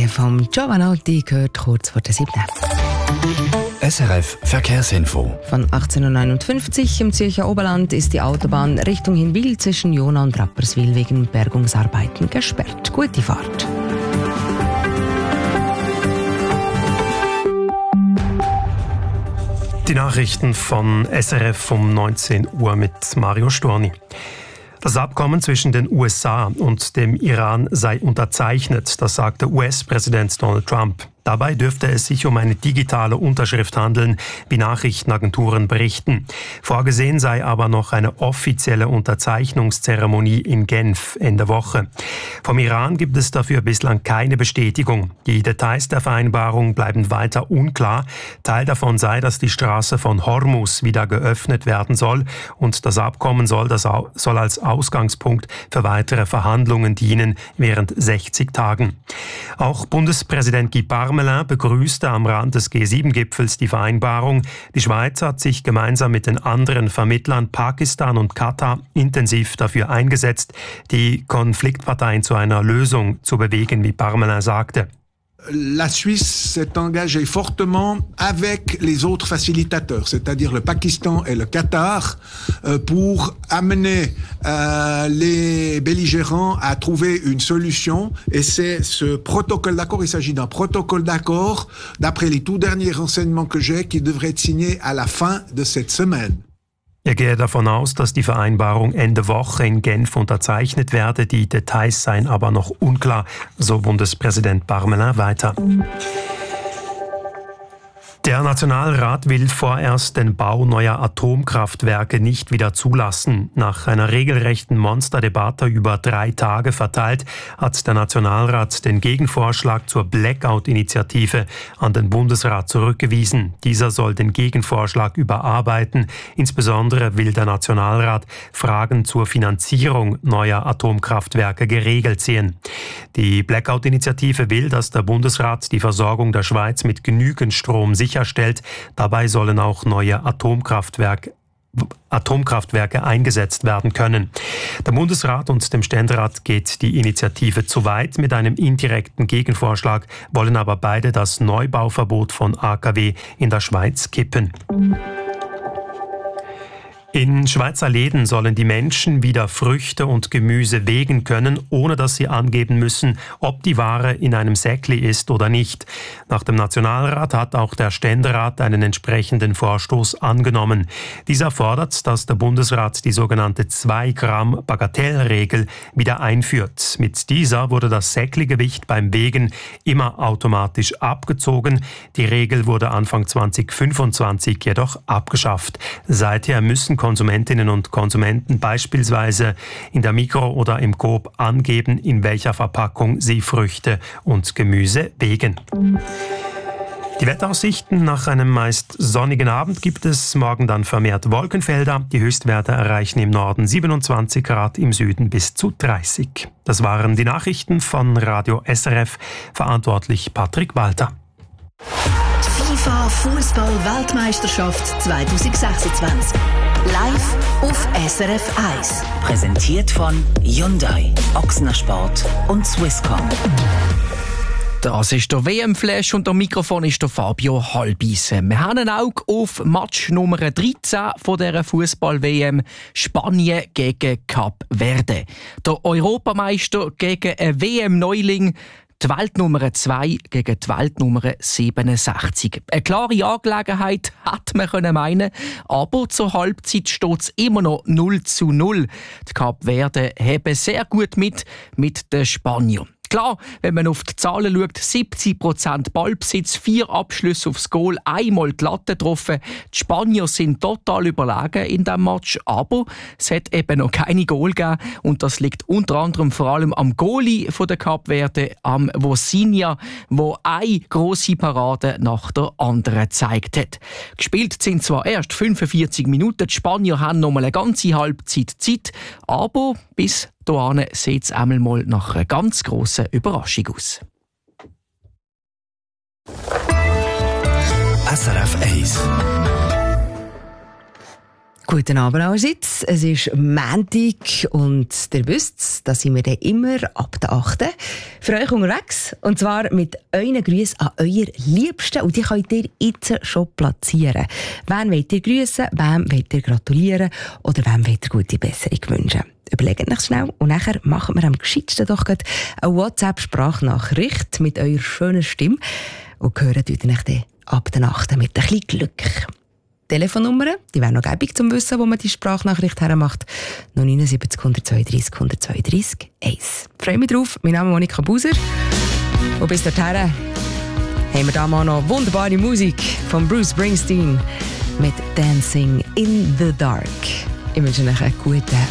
vom Giovanotti gehört kurz vor der 7. SRF Verkehrsinfo. Von 18.59 Uhr im Zürcher Oberland ist die Autobahn Richtung Hinwil zwischen Jona und Rapperswil wegen Bergungsarbeiten gesperrt. Gute Fahrt. Die Nachrichten von SRF um 19 Uhr mit Mario Storni. Das Abkommen zwischen den USA und dem Iran sei unterzeichnet, das sagte US-Präsident Donald Trump. Dabei dürfte es sich um eine digitale Unterschrift handeln, wie Nachrichtenagenturen berichten. Vorgesehen sei aber noch eine offizielle Unterzeichnungszeremonie in Genf Ende Woche. Vom Iran gibt es dafür bislang keine Bestätigung. Die Details der Vereinbarung bleiben weiter unklar. Teil davon sei, dass die Straße von Hormuz wieder geöffnet werden soll und das Abkommen soll als Ausgangspunkt für weitere Verhandlungen dienen während 60 Tagen. Auch Bundespräsident Guy Parmelin begrüßte am Rand des G7-Gipfels die Vereinbarung. Die Schweiz hat sich gemeinsam mit den anderen Vermittlern Pakistan und Katar intensiv dafür eingesetzt, die Konfliktparteien zu einer Lösung zu bewegen, wie Parmelin sagte. La Suisse s'est engagée fortement avec les autres facilitateurs, c'est-à-dire le Pakistan et le Qatar, pour amener les belligérants à trouver une solution. Et c'est ce protocole d'accord, il s'agit d'un protocole d'accord, d'après les tout derniers renseignements que j'ai, qui devrait être signé à la fin de cette semaine. Er gehe davon aus, dass die Vereinbarung Ende Woche in Genf unterzeichnet werde. Die Details seien aber noch unklar, so Bundespräsident Parmelin weiter. Der Nationalrat will vorerst den Bau neuer Atomkraftwerke nicht wieder zulassen. Nach einer regelrechten Monsterdebatte über 3 Tage verteilt, hat der Nationalrat den Gegenvorschlag zur Blackout-Initiative an den Bundesrat zurückgewiesen. Dieser soll den Gegenvorschlag überarbeiten. Insbesondere will der Nationalrat Fragen zur Finanzierung neuer Atomkraftwerke geregelt sehen. Die Blackout-Initiative will, dass der Bundesrat die Versorgung der Schweiz mit genügend Strom sicherstellt. Dabei sollen auch neue Atomkraftwerke eingesetzt werden können. Der Bundesrat und dem Ständerat geht die Initiative zu weit. Mit einem indirekten Gegenvorschlag wollen aber beide das Neubauverbot von AKW in der Schweiz kippen. In Schweizer Läden sollen die Menschen wieder Früchte und Gemüse wägen können, ohne dass sie angeben müssen, ob die Ware in einem Säckli ist oder nicht. Nach dem Nationalrat hat auch der Ständerat einen entsprechenden Vorstoß angenommen. Dieser fordert, dass der Bundesrat die sogenannte 2-Gramm-Bagatellregel wieder einführt. Mit dieser wurde das Säckli-Gewicht beim Wägen immer automatisch abgezogen. Die Regel wurde Anfang 2025 jedoch abgeschafft. Seither müssen Konsumentinnen und Konsumenten beispielsweise in der Mikro oder im Coop angeben, in welcher Verpackung sie Früchte und Gemüse wägen. Die Wetteraussichten: Nach einem meist sonnigen Abend gibt es morgen dann vermehrt Wolkenfelder. Die Höchstwerte erreichen im Norden 27 Grad, im Süden bis zu 30. Das waren die Nachrichten von Radio SRF, verantwortlich Patrick Walter. FIFA Fußball-Weltmeisterschaft 2026. Live auf SRF 1. Präsentiert von Hyundai, Ochsner Sport und Swisscom. Das ist der WM-Flash und am Mikrofon ist der Fabio Halbisen. Wir haben ein Auge auf Match Nummer 13 von dieser Fußball-WM. Spanien gegen Kap Verde. Der Europameister gegen einen WM-Neuling. Die Weltnummer 2 gegen die Weltnummer 67. Eine klare Angelegenheit, hätte man können meinen, aber zur Halbzeit steht es immer noch 0:0. Die Kap Verde haben sehr gut mit den Spaniern. Klar, wenn man auf die Zahlen schaut, 70% Ballbesitz, 4 Abschlüsse aufs Goal, einmal die Latte getroffen. Die Spanier sind total überlegen in diesem Match, aber es hat eben noch keine Goal gegeben und das liegt unter anderem vor allem am Goalie von der Kap Verde, am Vosinha, wo eine grosse Parade nach der anderen gezeigt hat. Gespielt sind zwar erst 45 Minuten, die Spanier haben noch mal eine ganze Halbzeit Zeit, aber bis dahin sieht es einmal nach einer ganz grossen Überraschung aus. SRF 1. Guten Abend allerseits. Es ist Montag und ihr wisst, da sind wir dann immer ab der 8. für euch unterwegs. Und zwar mit euren Grüßen an euer Liebsten. Und die könnt ihr jetzt schon platzieren. Wen wollt ihr grüßen, wem wollt ihr gratulieren oder wem wollt ihr gute Besserung wünschen? Überlegt euch schnell und nachher machen wir am gescheitsten doch eine WhatsApp-Sprachnachricht mit eurer schönen Stimme und hören euch dann ab der 8. mit ein bisschen Glück. Telefonnummern, die wären noch gäbig zum Wissen, wo man die Sprachnachricht hermacht. 079 132 132 1. Ich freue mich drauf. Mein Name ist Monika Buser. Und bis dahin haben wir da mal noch wunderbare Musik von Bruce Springsteen mit Dancing in the Dark. Ich wünsche euch einen guten